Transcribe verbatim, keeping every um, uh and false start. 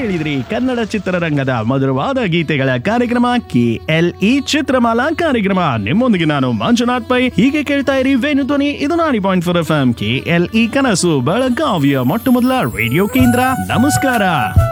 ಕೇಳಿದ್ರಿ ಕನ್ನಡ ಚಿತ್ರರಂಗದ ಮಧುರವಾದ ಗೀತೆಗಳ ಕಾರ್ಯಕ್ರಮ ಕೆ ಎಲ್ ಇ ಚಿತ್ರಮಾಲಾ ಕಾರ್ಯಕ್ರಮ. ನಿಮ್ಮೊಂದಿಗೆ ನಾನು ಮಂಜುನಾಥ್ ಪೈ. ಹೀಗೆ ಕೇಳ್ತಾ ಇರಿ ವೇಣು ಧ್ವನಿ. ಇದು ನಾಡಿ point four F M K L E ಕನಸು ಬೆಳಗಾವಿಯ ಮೊಟ್ಟ ಮೊದಲ ರೇಡಿಯೋ ಕೇಂದ್ರ. ನಮಸ್ಕಾರ.